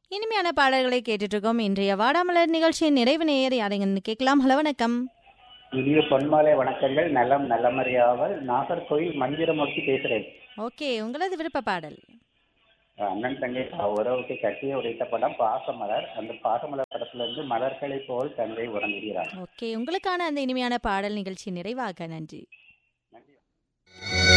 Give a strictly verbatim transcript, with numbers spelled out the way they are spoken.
இனிமையான பாடல்களை கேட்டுட்டு இருக்கோம். இன்றைய வாடாமலர் நிகழ்ச்சியின் நிறைவு நேயர் யாரைங்கன்னு கேட்கலாம். ஹலோ, வணக்கம். இனிய பொன்மாலை வணக்கங்கள். நலம் நல்லமறியாமல் நாகர்கோவில் மந்திரமூர்த்தி பேசுறேன். ஓகே, உங்களது விருப்ப பாடல். அண்ணன் தங்கை உறவுக்கு கட்டிய உடைத்த படம் பாசமலர். அந்த பாசமலர் படத்துல இருந்து மலர்களை போல் தங்கை உறங்குகிறார். ஓகே, உங்களுக்கான அந்த இனிமையான பாடல் நிகழ்ச்சி நிறைவாக. நன்றி.